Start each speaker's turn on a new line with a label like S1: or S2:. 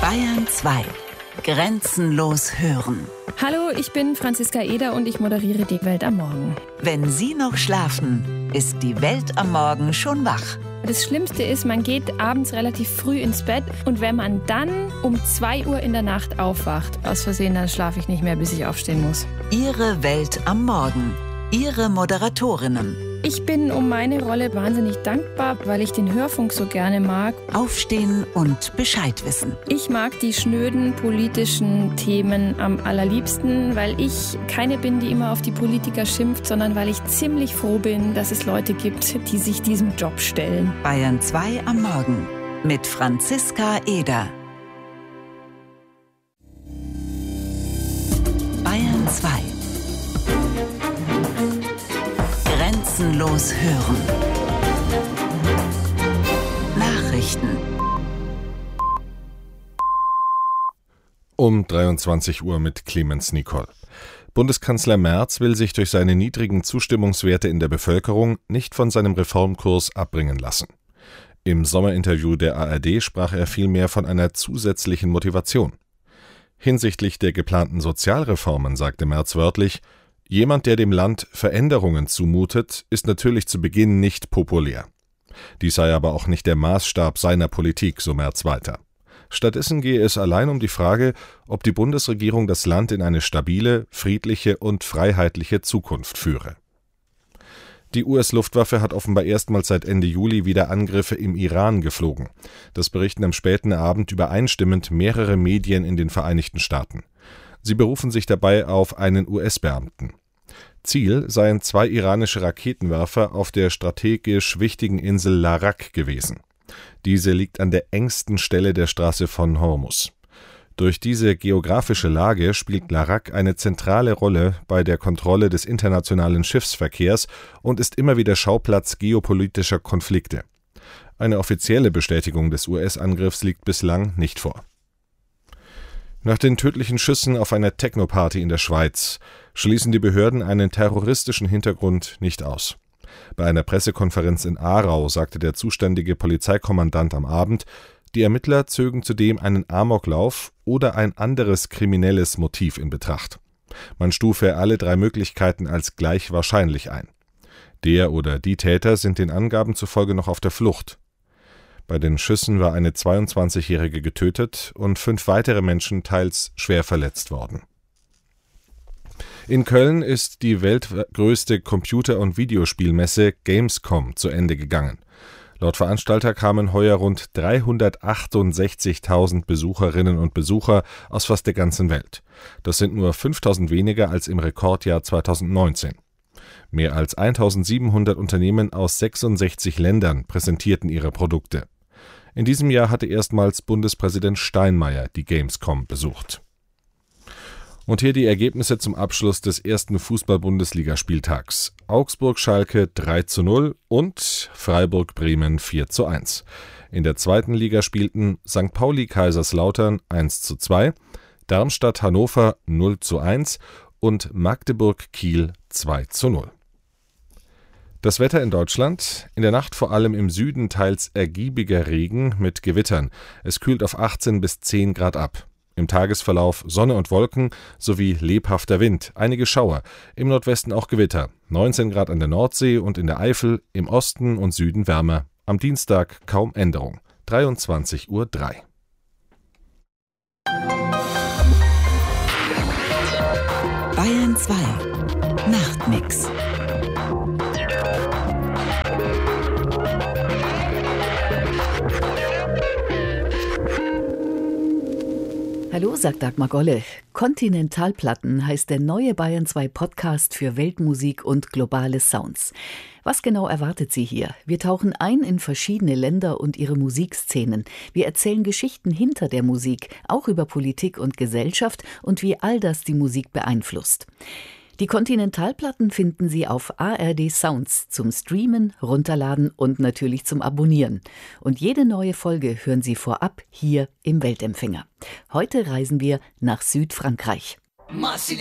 S1: Bayern 2. Grenzenlos hören.
S2: Hallo, ich bin Franziska Eder und ich moderiere die Welt am Morgen.
S1: Wenn Sie noch schlafen, ist die Welt am Morgen schon wach.
S2: Das Schlimmste ist, man geht abends relativ früh ins Bett und wenn man dann um 2 Uhr in der Nacht aufwacht, aus Versehen, dann schlafe ich nicht mehr, bis ich aufstehen muss.
S1: Ihre Welt am Morgen. Ihre Moderatorinnen.
S2: Ich bin um meine Rolle wahnsinnig dankbar, weil ich den Hörfunk so gerne mag.
S1: Aufstehen und Bescheid wissen.
S2: Ich mag die schnöden politischen Themen am allerliebsten, weil ich keine bin, die immer auf die Politiker schimpft, sondern weil ich ziemlich froh bin, dass es Leute gibt, die sich diesem Job stellen.
S1: Bayern 2 am Morgen mit Franziska Eder. Bayern 2. Grenzenlos hören. Nachrichten.
S3: Um 23 Uhr mit Clemens Nicol. Bundeskanzler Merz will sich durch seine niedrigen Zustimmungswerte in der Bevölkerung nicht von seinem Reformkurs abbringen lassen. Im Sommerinterview der ARD sprach er vielmehr von einer zusätzlichen Motivation. Hinsichtlich der geplanten Sozialreformen sagte Merz wörtlich: Jemand, der dem Land Veränderungen zumutet, ist natürlich zu Beginn nicht populär. Dies sei aber auch nicht der Maßstab seiner Politik, so Merz weiter. Stattdessen gehe es allein um die Frage, ob die Bundesregierung das Land in eine stabile, friedliche und freiheitliche Zukunft führe. Die US-Luftwaffe hat offenbar erstmals seit Ende Juli wieder Angriffe im Iran geflogen. Das berichten am späten Abend übereinstimmend mehrere Medien in den Vereinigten Staaten. Sie berufen sich dabei auf einen US-Beamten. Ziel seien 2 iranische Raketenwerfer auf der strategisch wichtigen Insel Larak gewesen. Diese liegt an der engsten Stelle der Straße von Hormuz. Durch diese geografische Lage spielt Larak eine zentrale Rolle bei der Kontrolle des internationalen Schiffsverkehrs und ist immer wieder Schauplatz geopolitischer Konflikte. Eine offizielle Bestätigung des US-Angriffs liegt bislang nicht vor. Nach den tödlichen Schüssen auf einer Techno-Party in der Schweiz schließen die Behörden einen terroristischen Hintergrund nicht aus. Bei einer Pressekonferenz in Aarau sagte der zuständige Polizeikommandant am Abend, die Ermittler zögen zudem einen Amoklauf oder ein anderes kriminelles Motiv in Betracht. Man stufe alle 3 Möglichkeiten als gleich wahrscheinlich ein. Der oder die Täter sind den Angaben zufolge noch auf der Flucht. Bei den Schüssen war eine 22-Jährige getötet und 5 weitere Menschen teils schwer verletzt worden. In Köln ist die weltgrößte Computer- und Videospielmesse Gamescom zu Ende gegangen. Laut Veranstalter kamen heuer rund 368.000 Besucherinnen und Besucher aus fast der ganzen Welt. Das sind nur 5.000 weniger als im Rekordjahr 2019. Mehr als 1.700 Unternehmen aus 66 Ländern präsentierten ihre Produkte. In diesem Jahr hatte erstmals Bundespräsident Steinmeier die Gamescom besucht. Und hier die Ergebnisse zum Abschluss des ersten Fußball-Bundesligaspieltags. Augsburg-Schalke 3:0 und Freiburg-Bremen 4:1. In der zweiten Liga spielten St. Pauli-Kaiserslautern 1:2, Darmstadt-Hannover 0:1 und Magdeburg-Kiel 2:0. Das Wetter in Deutschland: In der Nacht vor allem im Süden teils ergiebiger Regen mit Gewittern. Es kühlt auf 18 bis 10 Grad ab. Im Tagesverlauf Sonne und Wolken sowie lebhafter Wind, einige Schauer, im Nordwesten auch Gewitter, 19 Grad an der Nordsee und in der Eifel, im Osten und Süden wärmer. Am Dienstag kaum Änderung, 23:03 Uhr.
S1: Bayern 2. Nachtmix.
S4: Hallo, sagt Dagmar Golle. Kontinentalplatten heißt der neue Bayern 2 Podcast für Weltmusik und globale Sounds. Was genau erwartet Sie hier? Wir tauchen ein in verschiedene Länder und ihre Musikszenen. Wir erzählen Geschichten hinter der Musik, auch über Politik und Gesellschaft und wie all das die Musik beeinflusst. Die Kontinentalplatten finden Sie auf ARD Sounds zum Streamen, Runterladen und natürlich zum Abonnieren. Und jede neue Folge hören Sie vorab hier im Weltempfänger. Heute reisen wir nach Südfrankreich.